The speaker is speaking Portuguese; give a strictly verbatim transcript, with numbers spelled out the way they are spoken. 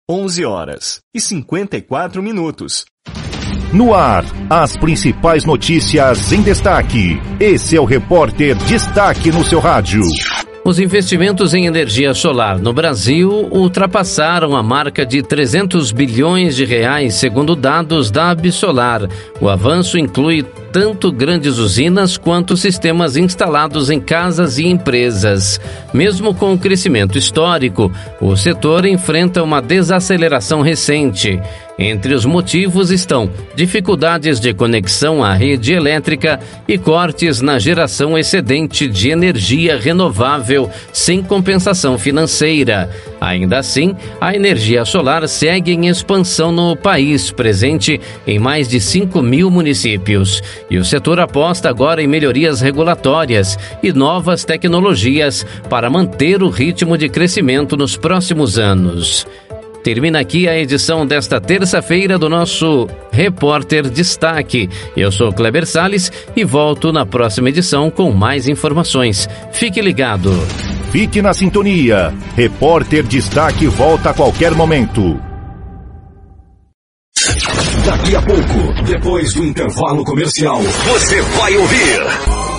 onze horas e cinquenta e quatro minutos. No ar, as principais notícias em destaque. Esse é o Repórter Destaque no seu rádio. Os investimentos em energia solar no Brasil ultrapassaram a marca de trezentos bilhões de reais, segundo dados da Absolar. O avanço inclui tanto grandes usinas quanto sistemas instalados em casas e empresas. Mesmo com o crescimento histórico, o setor enfrenta uma desaceleração recente. Entre os motivos estão dificuldades de conexão à rede elétrica e cortes na geração excedente de energia renovável sem compensação financeira. Ainda assim, a energia solar segue em expansão no país, presente em mais de cinco mil municípios. E o setor aposta agora em melhorias regulatórias e novas tecnologias para manter o ritmo de crescimento nos próximos anos. Termina aqui a edição desta terça-feira do nosso Repórter Destaque. Eu sou Kleber Salles e volto na próxima edição com mais informações. Fique ligado. Fique na sintonia. Repórter Destaque volta a qualquer momento. Daqui a pouco, depois do intervalo comercial, você vai ouvir